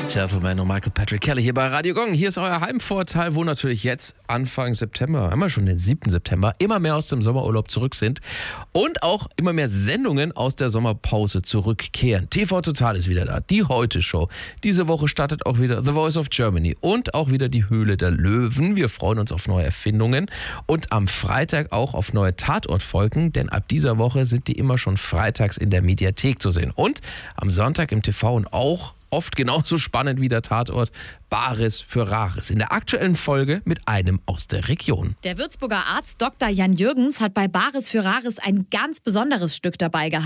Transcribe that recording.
Gentleman und Michael Patrick Kelly hier bei Radio Gong. Hier ist euer Heimvorteil, wo natürlich jetzt Anfang September, haben wir schon den 7. September, immer mehr aus dem Sommerurlaub zurück sind und auch immer mehr Sendungen aus der Sommerpause zurückkehren. TV Total ist wieder da, die Heute-Show. Diese Woche startet auch wieder The Voice of Germany und auch wieder die Höhle der Löwen. Wir freuen uns auf neue Erfindungen und am Freitag auch auf neue Tatortfolgen, denn ab dieser Woche sind die immer schon freitags in der Mediathek zu sehen. Und am Sonntag im TV und auch oft genauso spannend wie der Tatort, Bares für Rares. In der aktuellen Folge mit einem aus der Region. Der Würzburger Arzt Dr. Jan Jürgens hat bei Bares für Rares ein ganz besonderes Stück dabei gehabt.